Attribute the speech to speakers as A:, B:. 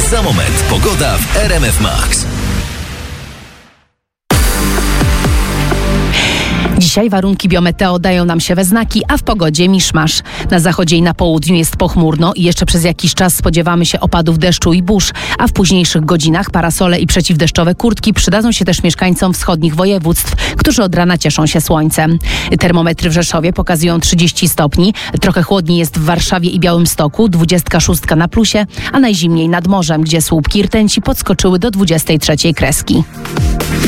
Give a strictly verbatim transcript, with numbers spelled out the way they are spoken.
A: Za moment pogoda w R M F Max.
B: Dzisiaj warunki biometeo dają nam się we znaki, a w pogodzie miszmasz. Na zachodzie i na południu jest pochmurno i jeszcze przez jakiś czas spodziewamy się opadów deszczu i burz, a w późniejszych godzinach parasole i przeciwdeszczowe kurtki przydadzą się też mieszkańcom wschodnich województw, którzy od rana cieszą się słońcem. Termometry w Rzeszowie pokazują trzydzieści stopni, trochę chłodniej jest w Warszawie i Białymstoku, dwadzieścia sześć na plusie, a najzimniej nad morzem, gdzie słupki rtęci podskoczyły do dwudziestej trzeciej kreski.